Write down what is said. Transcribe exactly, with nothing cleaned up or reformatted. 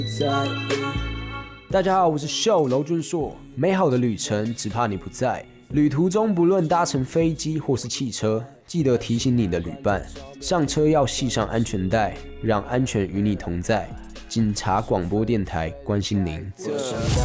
大家好，我是秀娄俊硕。美好的旅程只怕你不在，旅途中不论搭乘飞机或是汽车，记得提醒你的旅伴，上车要系上安全带，让安全与你同在。警察广播电台关心您。